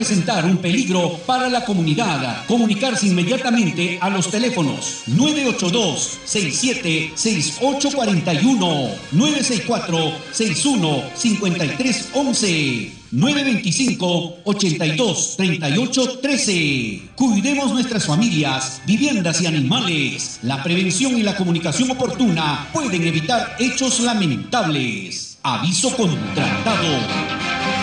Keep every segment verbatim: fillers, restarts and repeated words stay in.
presentar un peligro para la comunidad. Comunicarse inmediatamente a los teléfonos nueve ocho dos, seis siete seis ocho cuatro uno, nueve seis cuatro, seis uno cinco tres uno uno, nueve dos cinco, ocho dos tres ocho uno tres. Cuidemos nuestras familias, viviendas y animales. La prevención y la comunicación oportuna pueden evitar hechos lamentables. Aviso contratado.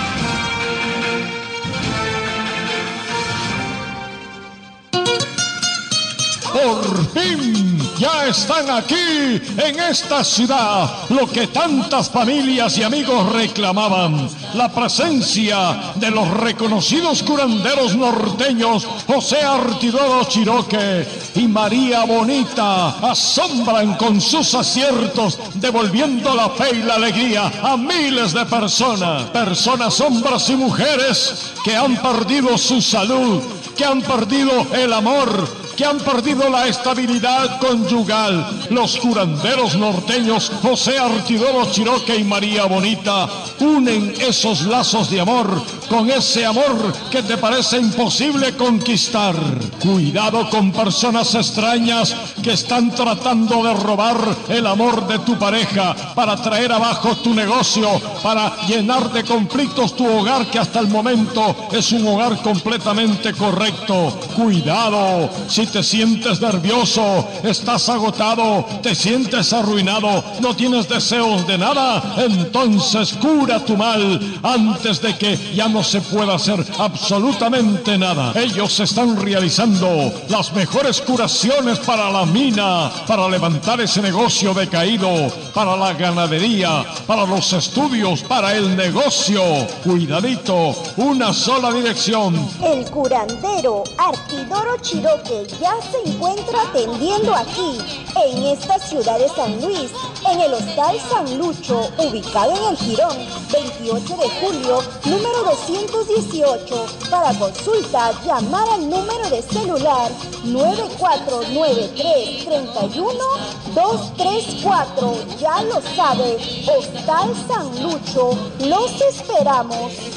Por fin ya están aquí en esta ciudad lo que tantas familias y amigos reclamaban: la presencia de los reconocidos curanderos norteños José Artidoro Chiroque y María Bonita. Asombran con sus aciertos, devolviendo la fe y la alegría a miles de personas, personas, hombres y mujeres que han perdido su salud, que han perdido el amor, que han perdido la estabilidad conyugal. Los curanderos norteños José Artidoro Chiroque y María Bonita unen esos lazos de amor con ese amor que te parece imposible conquistar. Cuidado con personas extrañas que están tratando de robar el amor de tu pareja para traer abajo tu negocio, para llenar de conflictos tu hogar, que hasta el momento es un hogar completamente correcto. Cuidado, si te sientes nervioso, estás agotado, te sientes arruinado, no tienes deseos de nada, entonces cura tu mal antes de que ya no se pueda hacer absolutamente nada. Ellos están realizando las mejores curaciones para la mina, para levantar ese negocio decaído, para la ganadería, para los estudios, para el negocio. Cuidadito, una sola dirección. El curandero Artidoro Chiroque ya se encuentra atendiendo aquí, en esta ciudad de San Luis, en el Hostal San Lucho, ubicado en el Jirón, veintiocho de julio, número doscientos dieciocho. Para consulta, llamar al número de celular nueve cuatro nueve tres, tres uno, dos tres cuatro. Ya lo sabe, Hostal San Lucho, los esperamos.